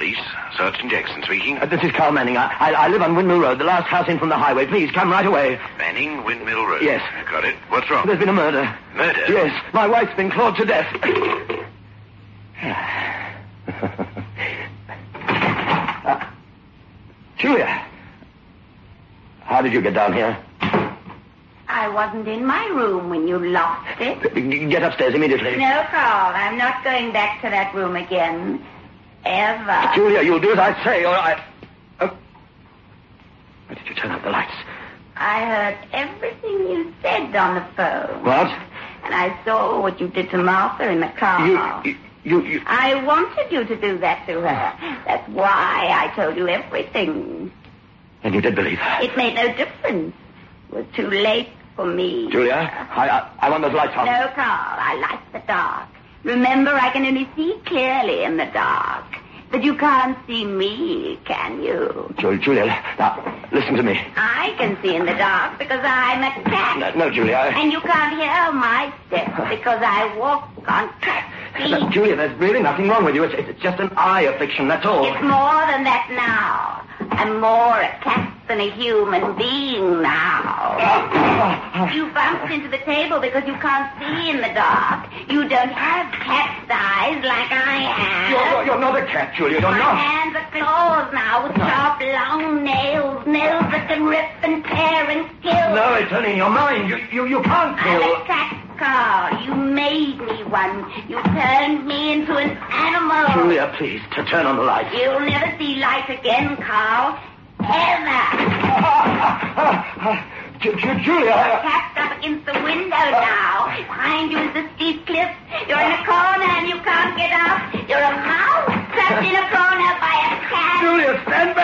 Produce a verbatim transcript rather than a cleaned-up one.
Police. Sergeant Jackson speaking. Uh, this is Carl Manning. I, I, I live on Windmill Road, the last house in from the highway. Please, come right away. Manning, Windmill Road. Yes. Got it. What's wrong? There's been a murder. Murder? Yes. My wife's been clawed to death. uh, Julia. How did you get down here? I wasn't in my room when you locked it. Get upstairs immediately. No, Carl. I'm not going back to that room again. Ever. Julia, you'll do as I say, or I... Oh. Why did you turn out the lights? I heard everything you said on the phone. What? And I saw what you did to Martha in the car. You... you, you... I wanted you to do that to her. That's why I told you everything. And you did believe her? It made no difference. It was too late for me. Julia, I, I, I want those lights on. No, Carl. I like the dark. Remember, I can only see clearly in the dark. But you can't see me, can you? Julia, Julia, now, listen to me. I can see in the dark because I'm a cat. No, no Julia. I... And you can't hear my steps because I walk on cat feet. No, Julia, there's really nothing wrong with you. It's, it's just an eye affliction, that's all. It's more than that now. I'm more a cat than a human being now. You bumped into the table because you can't see in the dark. You don't have cat's eyes like I have. You're, you're, you're not a cat, Julia. You're My not. hands are claws now with sharp, long nails. Nails that can rip and tear and kill. No, it's only in your mind. You, you, you can't kill. I'm a cat, Carl. You made me one. You turned me into an animal. Julia, please, to turn on the lights. You'll never see light again, Carl. Ever. Ju- Ju- Julia. You're tapped up against the window now. Behind you is the steep cliff. You're in a corner and you can't get up. You're a mouse trapped in a corner by a cat. Julia, stand back.